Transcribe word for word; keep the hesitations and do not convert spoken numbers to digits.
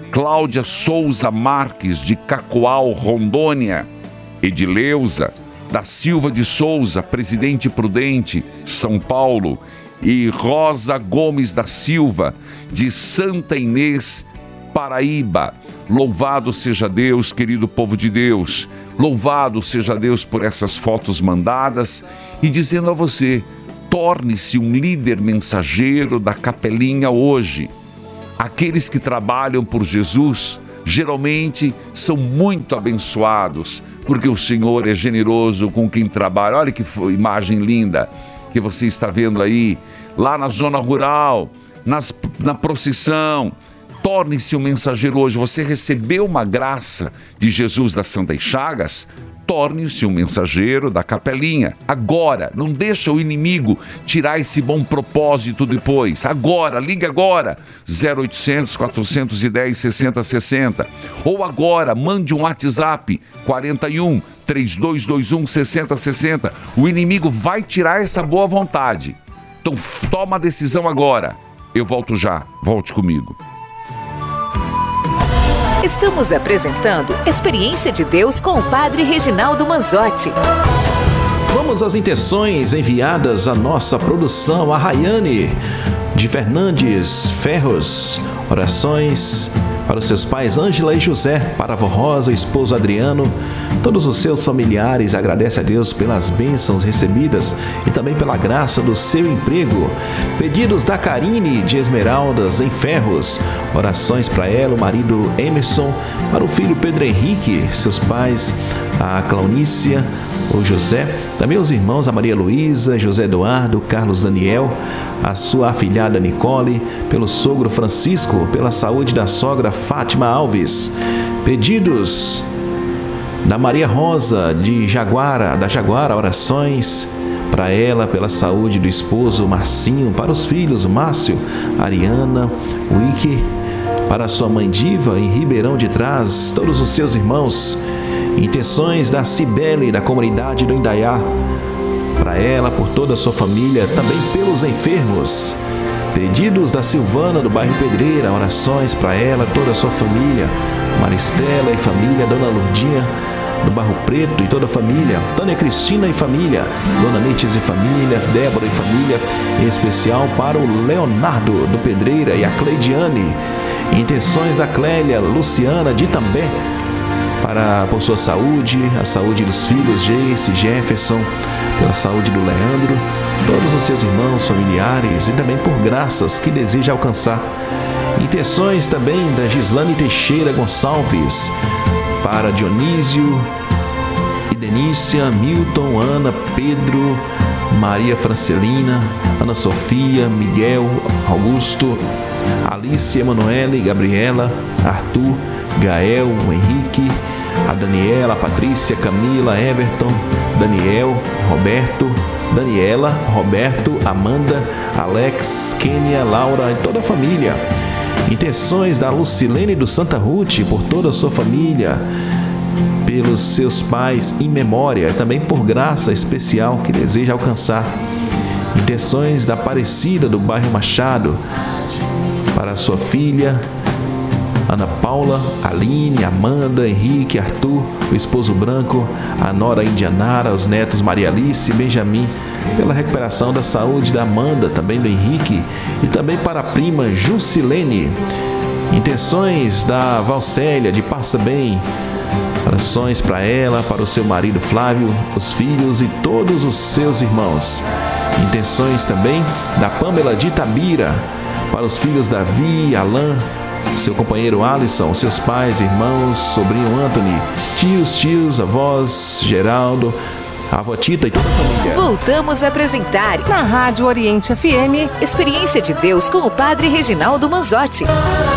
Cláudia Souza Marques, de Cacoal, Rondônia. Edileuza da Silva de Souza, Presidente Prudente, São Paulo. E Rosa Gomes da Silva, de Santa Inês, Paraíba. Louvado seja Deus, querido povo de Deus. Louvado seja Deus por essas fotos mandadas e dizendo a você, torne-se um líder mensageiro da capelinha hoje. Aqueles que trabalham por Jesus geralmente são muito abençoados, porque o Senhor é generoso com quem trabalha. Olha que imagem linda que você está vendo aí, lá na zona rural, nas, na procissão. Torne-se um mensageiro hoje. Você recebeu uma graça de Jesus das Santas Chagas? Torne-se um mensageiro da capelinha. Agora, não deixa o inimigo tirar esse bom propósito depois. Agora, liga agora, zero oitocentos, quatrocentos e dez, sessenta sessenta. Ou agora, mande um WhatsApp, quarenta e um, trinta e dois vinte e um, sessenta sessenta. O inimigo vai tirar essa boa vontade. Então, toma a decisão agora. Eu volto já. Volte comigo. Estamos apresentando Experiência de Deus com o Padre Reginaldo Manzotti. Vamos às intenções enviadas à nossa produção, a Rayane de Fernandes Ferros. Orações para os seus pais Ângela e José, para a avó Rosa, o esposo Adriano, todos os seus familiares. Agradece a Deus pelas bênçãos recebidas e também pela graça do seu emprego. Pedidos da Karine de Esmeraldas em Ferros. Orações para ela, o marido Emerson, para o filho Pedro Henrique, seus pais, a Claunícia, o José, também os irmãos a Maria Luísa, José Eduardo, Carlos Daniel, a sua afilhada Nicole, pelo sogro Francisco, pela saúde da sogra Fátima Alves. Pedidos da Maria Rosa de Jaguara, da Jaguara, orações para ela, pela saúde do esposo Marcinho, para os filhos Márcio, Ariana, Wiki, para a sua mãe Diva em Ribeirão de Trás, todos os seus irmãos. Intenções da Cibele, da comunidade do Indaiá, para ela, por toda a sua família, também pelos enfermos. Pedidos da Silvana, do bairro Pedreira, orações para ela, toda a sua família, Maristela e família, Dona Lourdinha, do Barro Preto e toda a família, Tânia Cristina e família, Dona Mirtes e família, Débora e família, em especial para o Leonardo, do Pedreira, e a Cleidiane. Intenções da Clélia Luciana de Itambé, para por sua saúde, a saúde dos filhos Jace, Jefferson, pela saúde do Leandro, todos os seus irmãos, familiares e também por graças que deseja alcançar. Intenções também da Gislane Teixeira Gonçalves, para Dionísio e Denícia, Milton, Ana, Pedro, Maria Francelina, Ana Sofia, Miguel, Augusto, Alice, Emanuele, Gabriela, Arthur, Gael, Henrique, a Daniela, a Patrícia, Camila, Everton, Daniel, Roberto, Daniela, Roberto, Amanda, Alex, Kênia, Laura e toda a família. Intenções da Lucilene do Santa Ruth, por toda a sua família, pelos seus pais em memória, também por graça especial que deseja alcançar. Intenções da Aparecida do bairro Machado, para a sua filha Ana Paula, Aline, Amanda, Henrique, Arthur, o esposo Branco, a nora Indianara, os netos Maria Alice e Benjamin, pela recuperação da saúde da Amanda, também do Henrique, e também para a prima Jusilene. Intenções da Valcélia de Passa Bem, orações para ela, para o seu marido Flávio, os filhos e todos os seus irmãos. Intenções também da Pâmela de Itabira, para os filhos Davi, Alain, seu companheiro Alisson, seus pais, irmãos, sobrinho Anthony, tios, tios, avós, Geraldo, a avó Tita e toda a família. Voltamos a apresentar na Rádio Oriente F M, Experiência de Deus com o Padre Reginaldo Manzotti.